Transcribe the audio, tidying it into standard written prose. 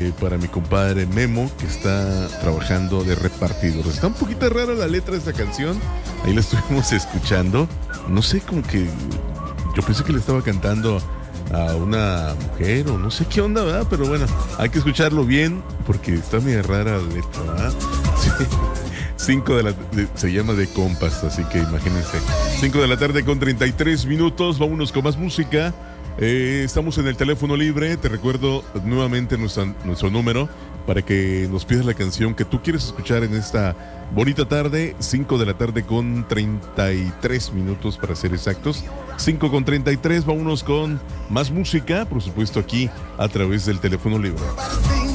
para mi compadre Memo, que está trabajando de repartidor. Está un poquito rara la letra de esta canción. Ahí la estuvimos escuchando. No sé, como que yo pensé que le estaba cantando a una mujer o no sé qué onda, ¿verdad? Pero bueno, hay que escucharlo bien porque está medio rara la letra, ¿verdad? Sí. Se llama De Compas, así que imagínense. 5 de la tarde con 33 minutos. Vámonos con más música. Estamos en el teléfono libre. Te recuerdo nuevamente nuestro número para que nos pidas la canción que tú quieres escuchar en esta bonita tarde. 5 de la tarde con 33 minutos para ser exactos. 5 con 33. Vámonos con más música, por supuesto, aquí a través del teléfono libre.